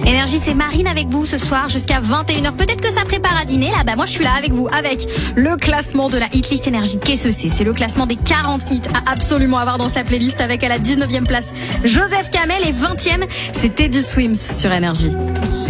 Énergie, c'est Marine avec vous ce soir jusqu'à 21h. Peut-être que ça prépare à dîner. Là, moi, je suis là avec vous avec le classement de la hitlist Énergie. Qu'est-ce que c'est? C'est le classement des 40 hits à absolument avoir dans sa playlist avec à la 19e place Joseph Kamel et 20e, c'est Teddy Swims sur Énergie.